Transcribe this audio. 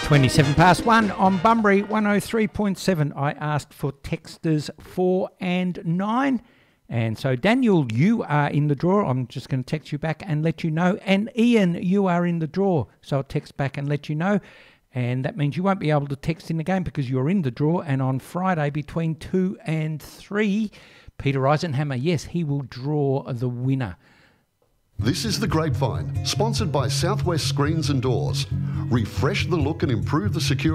27 past 1 on Bunbury 103.7. I asked for texters 4 and 9. And so, Daniel, you are in the draw. I'm just going to text you back and let you know. And Ian, you are in the draw. So I'll text back and let you know. And that means you won't be able to text in the game because you're in the draw. And on Friday between 2 and 3, Peter Eisenhammer, yes, he will draw the winner. This is The Grapevine, sponsored by Southwest Screens and Doors. Refresh the look and improve the security